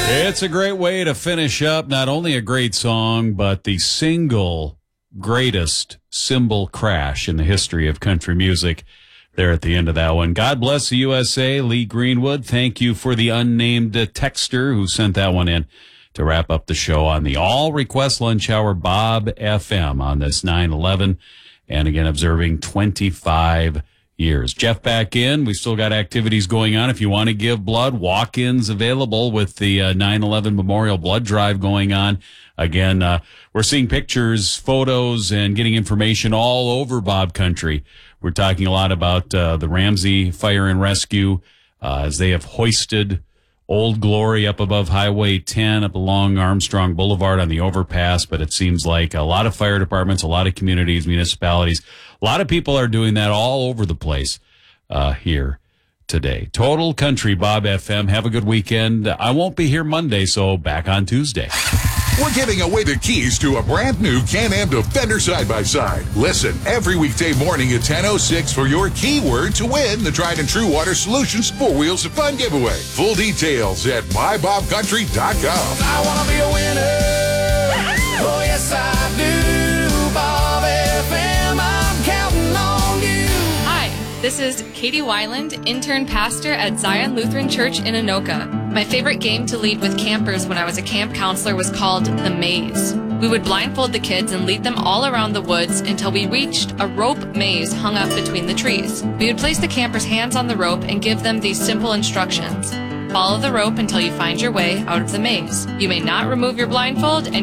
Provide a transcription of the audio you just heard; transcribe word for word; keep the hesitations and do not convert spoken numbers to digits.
It's a great way to finish up not only a great song, but the single greatest cymbal crash in the history of country music there at the end of that one. God bless the U S A, Lee Greenwood. Thank you for the unnamed texter who sent that one in to wrap up the show on the All Request Lunch Hour Bob F M on this nine eleven. And again, observing twenty-five years. Jeff back in. We've still got activities going on. If you want to give blood, walk-ins available with the uh, nine eleven Memorial Blood Drive going on. Again, uh, we're seeing pictures, photos, and getting information all over Bob Country. We're talking a lot about uh, the Ramsey Fire and Rescue uh, as they have hoisted Old Glory up above Highway ten, up along Armstrong Boulevard on the overpass. But it seems like a lot of fire departments, a lot of communities, municipalities, a lot of people are doing that all over the place uh, here today. Total Country Bob F M. Have a good weekend. I won't be here Monday, so back on Tuesday. We're giving away the keys to a brand new Can-Am Defender side-by-side. Listen every weekday morning at ten oh six for your keyword to win the Tried and True Water Solutions Four Wheels of Fun giveaway. Full details at my bob country dot com. I want to be a winner. Oh, yes, I do. Bob F M, I'm counting on you. Hi, this is Katie Weiland, intern pastor at Zion Lutheran Church in Anoka. My favorite game to lead with campers when I was a camp counselor was called The Maze. We would blindfold the kids and lead them all around the woods until we reached a rope maze hung up between the trees. We would place the campers' hands on the rope and give them these simple instructions. Follow the rope until you find your way out of the maze. You may not remove your blindfold, and